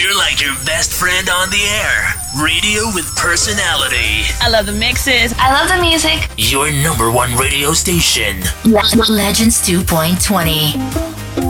You're like your best friend on the air. Radio with personality. I love the mixes. I love the music. Your #1 radio station. Legends 2.20.